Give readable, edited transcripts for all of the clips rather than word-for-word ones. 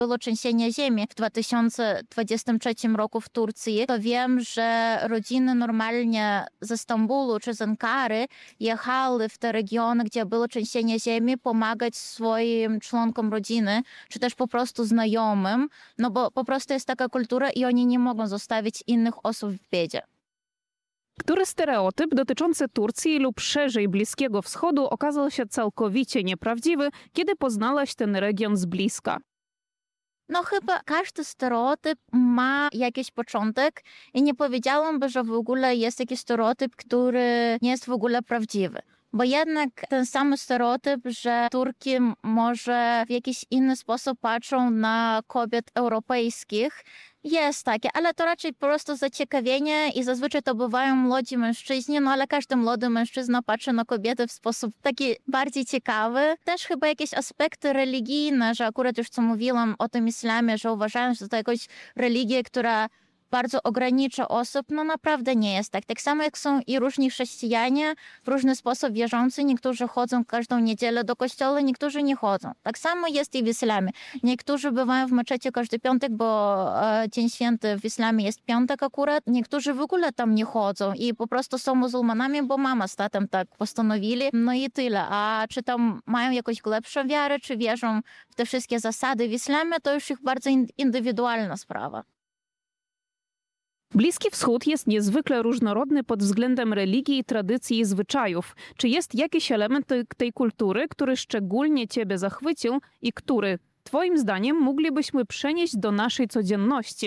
było trzęsienie ziemi w 2023 roku w Turcji, to wiem, że rodziny normalnie ze Stambułu czy z Ankary jechały w te regiony, gdzie było trzęsienie ziemi, pomagać swoim członkom rodziny, czy też po prostu znajomym, no bo po prostu jest taka kultura i oni nie mogą zostawić innych osób w biedzie. Który stereotyp dotyczący Turcji lub szerzej Bliskiego Wschodu okazał się całkowicie nieprawdziwy, kiedy poznałaś ten region z bliska? No chyba każdy stereotyp ma jakiś początek i nie powiedziałam, że w ogóle jest jakiś stereotyp, który nie jest w ogóle prawdziwy. Bo jednak ten sam stereotyp, że Turki może w jakiś inny sposób patrzą na kobiet europejskich, jest takie, ale to raczej po prostu zaciekawienie i zazwyczaj to bywają młodzi mężczyźni, no ale każdy młody mężczyzna patrzy na kobiety w sposób taki bardziej ciekawy. Też chyba jakieś aspekty religijne, że akurat już co mówiłam o tym islamie, że uważają, że to jakaś religia, która bardzo ogranicza osób, no naprawdę nie jest tak. Tak samo jak są i różni chrześcijanie, w różny sposób wierzący, niektórzy chodzą każdą niedzielę do kościoła, niektórzy nie chodzą. Tak samo jest i w islamie. Niektórzy bywają w meczecie każdy piątek, bo Dzień Święty w islamie jest piątek akurat. Niektórzy w ogóle tam nie chodzą i po prostu są muzułmanami, bo mama z tatem tak postanowili. No i tyle. A czy tam mają jakąś głębszą wiarę, czy wierzą w te wszystkie zasady w islamie, to już ich bardzo indywidualna sprawa. Bliski Wschód jest niezwykle różnorodny pod względem religii, tradycji i zwyczajów. Czy jest jakiś element tej kultury, który szczególnie ciebie zachwycił i który, twoim zdaniem, moglibyśmy przenieść do naszej codzienności?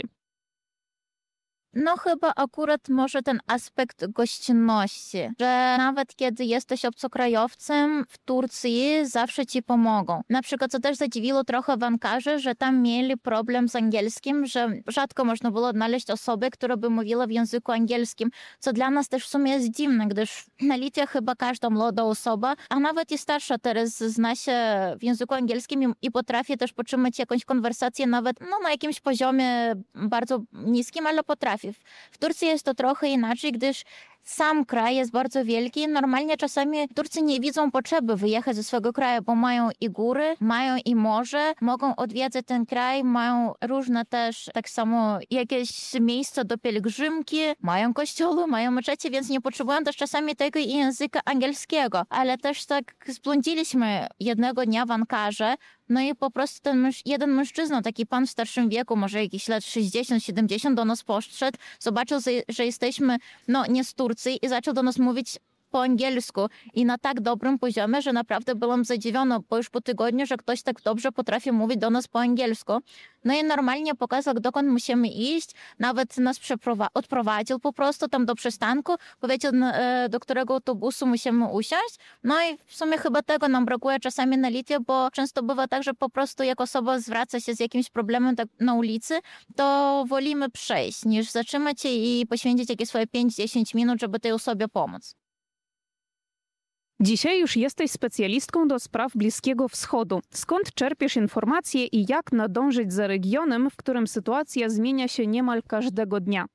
No chyba akurat może ten aspekt gościnności, że nawet kiedy jesteś obcokrajowcem w Turcji, zawsze ci pomogą. Na przykład co też zadziwiło trochę w Ankarze, że tam mieli problem z angielskim, że rzadko można było odnaleźć osobę, która by mówiła w języku angielskim, co dla nas też w sumie jest dziwne, gdyż na Litwie chyba każda młoda osoba, a nawet i starsza teraz zna się w języku angielskim i potrafi też podtrzymać jakąś konwersację nawet na jakimś poziomie bardzo niskim, ale potrafi. W Turcji jest to trochę inaczej, gdyż sam kraj jest bardzo wielki. Normalnie czasami Turcy nie widzą potrzeby wyjechać ze swojego kraju, bo mają i góry, mają i morze, mogą odwiedzać ten kraj, mają różne też tak samo jakieś miejsca do pielgrzymki, mają kościoły, mają meczecie, więc nie potrzebują też czasami tego i języka angielskiego. Ale też tak zbłądziliśmy jednego dnia w Ankarze, no i po prostu ten jeden mężczyzna, taki pan w starszym wieku, może jakiś lat 60-70 do nas podszedł, zobaczył, że jesteśmy nie z Turcji i zaczął do nas mówić po angielsku i na tak dobrym poziomie, że naprawdę byłam zadziwiona, bo już po tygodniu, że ktoś tak dobrze potrafi mówić do nas po angielsku. No i normalnie pokazał, dokąd musimy iść, nawet nas odprowadził po prostu tam do przystanku, powiedział, do którego autobusu musimy usiąść. No i w sumie chyba tego nam brakuje czasami na Litwie, bo często bywa tak, że po prostu jak osoba zwraca się z jakimś problemem tak na ulicy, to wolimy przejść, niż zatrzymać się i poświęcić jakieś swoje 5-10 minut, żeby tej osobie pomóc. Dzisiaj już jesteś specjalistką do spraw Bliskiego Wschodu. Skąd czerpiesz informacje i jak nadążyć za regionem, w którym sytuacja zmienia się niemal każdego dnia?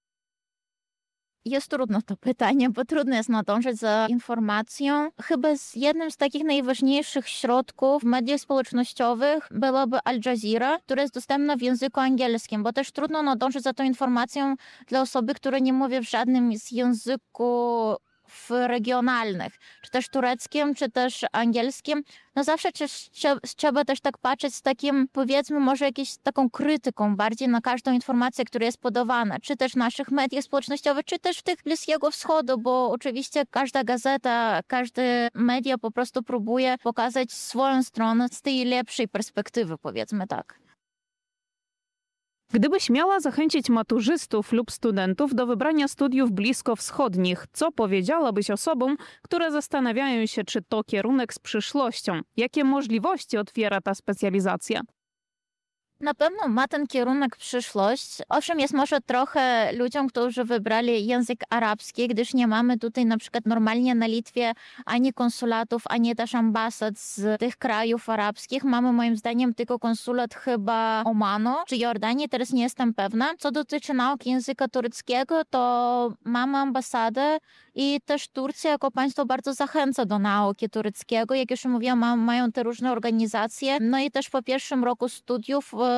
Jest trudno to pytanie, bo trudno jest nadążyć za informacją. Chyba jednym z takich najważniejszych środków w mediach społecznościowych byłaby Al Jazeera, która jest dostępna w języku angielskim, bo też trudno nadążyć za tą informacją dla osoby, która nie mówi w żadnym z języków regionalnych, czy też tureckim, czy też angielskim. No zawsze trzeba też tak patrzeć z takim, powiedzmy, może jakąś taką krytyką bardziej na każdą informację, która jest podawana, czy też w naszych mediach społecznościowych, czy też w tych Bliskiego Wschodu, bo oczywiście każda gazeta, każde media po prostu próbuje pokazać swoją stronę z tej lepszej perspektywy, powiedzmy tak. Gdybyś miała zachęcić maturzystów lub studentów do wybrania studiów bliskowschodnich, co powiedziałabyś osobom, które zastanawiają się, czy to kierunek z przyszłością? Jakie możliwości otwiera ta specjalizacja? Na pewno ma ten kierunek przyszłość. Owszem, jest może trochę ludziom, którzy wybrali język arabski, gdyż nie mamy tutaj na przykład normalnie na Litwie ani konsulatów, ani też ambasad z tych krajów arabskich. Mamy moim zdaniem tylko konsulat chyba Omanu czy Jordanii, teraz nie jestem pewna. Co dotyczy nauki języka tureckiego, to mamy ambasadę I też Turcja jako państwo bardzo zachęca do nauki tureckiego. Jak już mówiłam, mają te różne organizacje. No i też po pierwszym roku studiów